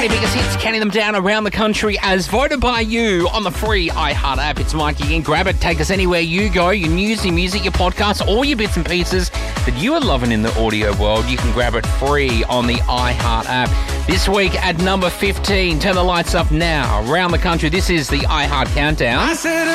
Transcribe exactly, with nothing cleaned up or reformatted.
twenty biggest hits, counting them down around the country as voted by you on the free iHeart app. It's Mike again. Grab it. Take us anywhere you go. Your news, your music, your podcasts, all your bits and pieces that you are loving in the audio world. You can grab it free on the iHeart app. This week at number fifteen, turn the lights up now. Around the country, this is the iHeart Countdown. I said